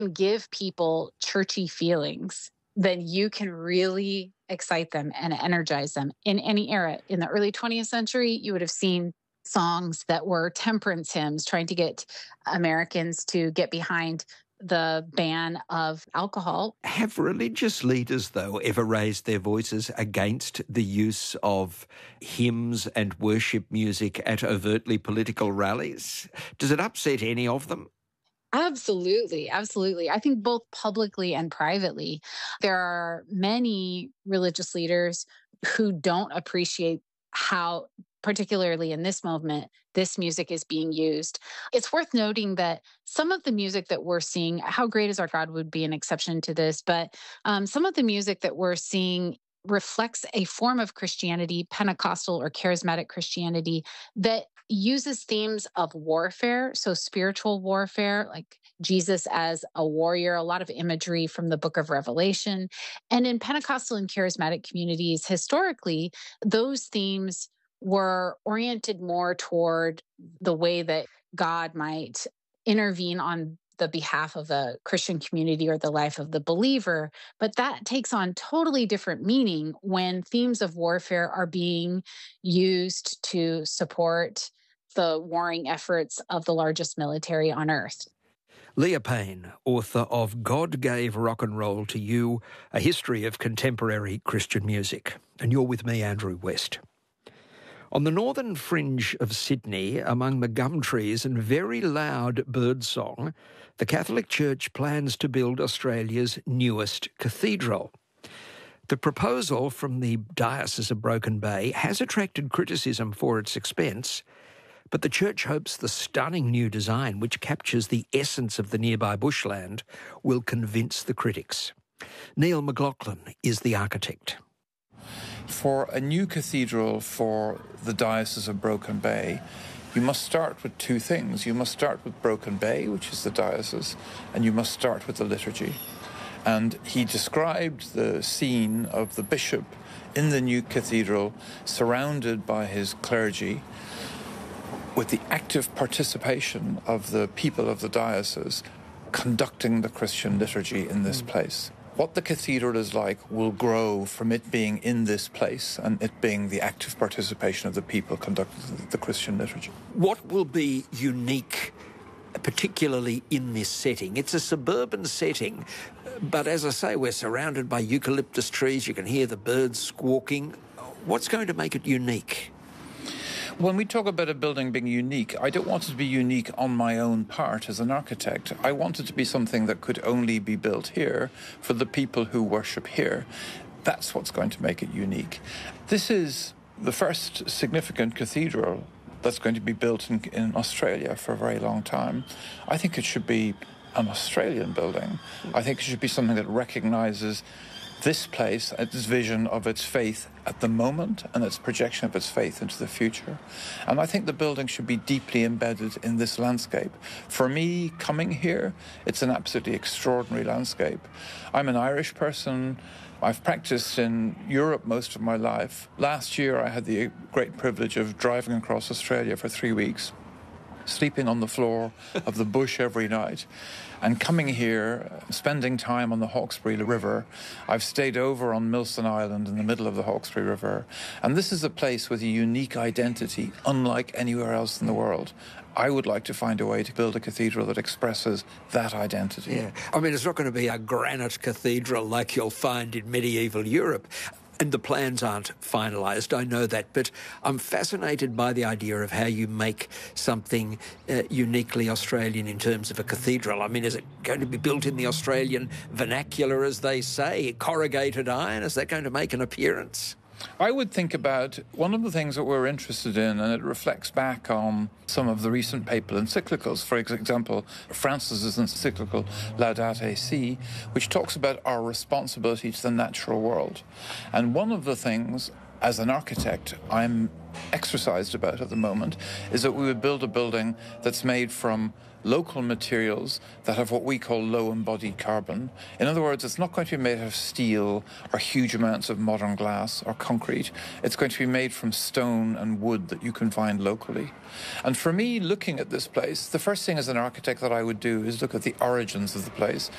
give people churchy feelings, then you can really excite them and energize them in any era. In the early 20th century, you would have seen songs that were temperance hymns trying to get Americans to get behind the ban of alcohol. Have religious leaders, though, ever raised their voices against the use of hymns and worship music at overtly political rallies? Does it upset any of them? Absolutely. Absolutely. I think both publicly and privately, there are many religious leaders who don't appreciate how, particularly in this movement, this music is being used. It's worth noting that some of the music that we're seeing, How Great Is Our God would be an exception to this, but some of the music that we're seeing reflects a form of Christianity, Pentecostal or charismatic Christianity, that uses themes of warfare, so spiritual warfare, like Jesus as a warrior, a lot of imagery from the book of Revelation. And in Pentecostal and charismatic communities, historically, those themes were oriented more toward the way that God might intervene on the behalf of the Christian community or the life of the believer. But that takes on totally different meaning when themes of warfare are being used to support the warring efforts of the largest military on earth. Leah Payne, author of God Gave Rock and Roll to You, A History of Contemporary Christian Music. And you're with me, Andrew West. On the northern fringe of Sydney, among the gum trees and very loud birdsong, the Catholic Church plans to build Australia's newest cathedral. The proposal from the Diocese of Broken Bay has attracted criticism for its expense, but the church hopes the stunning new design, which captures the essence of the nearby bushland, will convince the critics. Neil McLaughlin is the architect. For a new cathedral for the Diocese of Broken Bay, you must start with two things. You must start with Broken Bay, which is the diocese, and you must start with the liturgy. And he described the scene of the bishop in the new cathedral, surrounded by his clergy, with the active participation of the people of the diocese conducting the Christian liturgy in this place. What the cathedral is like will grow from it being in this place and it being the active participation of the people conducting the Christian liturgy. What will be unique, particularly in this setting? It's a suburban setting, but as I say, we're surrounded by eucalyptus trees. You can hear the birds squawking. What's going to make it unique? When we talk about a building being unique, I don't want it to be unique on my own part as an architect. I want it to be something that could only be built here for the people who worship here. That's what's going to make it unique. This is the first significant cathedral that's going to be built in Australia for a very long time. I think it should be an Australian building. I think it should be something that recognises this place, its vision of its faith at the moment and its projection of its faith into the future. And I think the building should be deeply embedded in this landscape. For me, coming here, it's an absolutely extraordinary landscape. I'm an Irish person. I've practiced in Europe most of my life. Last year, I had the great privilege of driving across Australia for 3 weeks, sleeping on the floor of the bush every night, and coming here, spending time on the Hawkesbury River. I've stayed over on Milson Island in the middle of the Hawkesbury River, and this is a place with a unique identity, unlike anywhere else in the world. I would like to find a way to build a cathedral that expresses that identity. Yeah, I mean, it's not going to be a granite cathedral like you'll find in medieval Europe. And the plans aren't finalised, I know that, but I'm fascinated by the idea of how you make something uniquely Australian in terms of a cathedral. I mean, is it going to be built in the Australian vernacular, as they say, corrugated iron? Is that going to make an appearance? I would think about one of the things that we're interested in, and it reflects back on some of the recent papal encyclicals. For example, Francis's encyclical Laudate Si, which talks about our responsibility to the natural world. And one of the things, as an architect, I'm exercised about at the moment, is that we would build a building that's made from local materials that have what we call low embodied carbon. In other words, it's not going to be made out of steel or huge amounts of modern glass or concrete. It's going to be made from stone and wood that you can find locally. And for me, looking at this place, the first thing as an architect that I would do is look at the origins of the place.